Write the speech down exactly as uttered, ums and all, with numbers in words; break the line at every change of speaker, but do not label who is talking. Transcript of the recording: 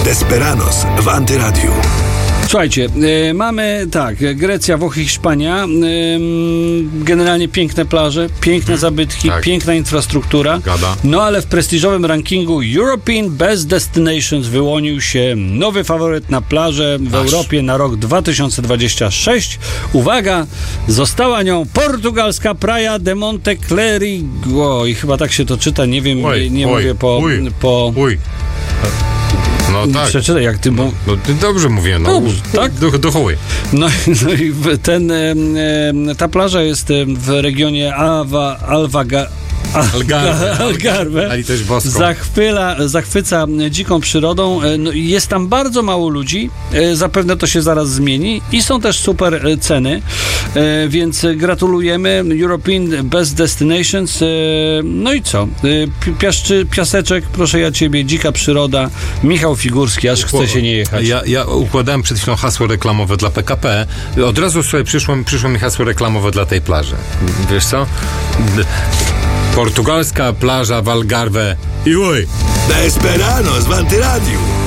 Desperados w Antyradiu.
Słuchajcie, y, mamy tak, Grecja, Włochy, Hiszpania, y, generalnie piękne plaże, piękne hmm, zabytki, tak. piękna infrastruktura.
Gada.
No ale w prestiżowym rankingu European Best Destinations wyłonił się nowy faworyt na plaże w Aż. Europie na rok dwa tysiące dwudziesty szósty. Uwaga, została nią portugalska Praia de Monte Clérigo i chyba tak się to czyta, nie wiem,
oj,
nie, nie
oj,
mówię po...
Uj,
po
uj. No tak.
Przeczytaj, jak ty...
No, no ty dobrze mówię, no.
Dobrze, tak?
Do, do chuj.
No, no i ten, ta plaża jest w regionie Alva, Alvaga,
Algarve.
Algarve.
Ali też boską.
Zachwyla, zachwyca dziką przyrodą. No, jest tam bardzo mało ludzi. Zapewne to się zaraz zmieni. I są też super ceny. Więc gratulujemy. European Best Destinations. No i co? Piaszczy, piaseczek, proszę ja ciebie, dzika przyroda. Michał Figurski, aż chce się nie jechać.
Ja, ja układałem przed chwilą hasło reklamowe dla P K P. Od razu sobie przyszło, przyszło mi hasło reklamowe dla tej plaży. Wiesz co? Portugalska plaża w Algarve i uj!
Desperados w Antyradiu.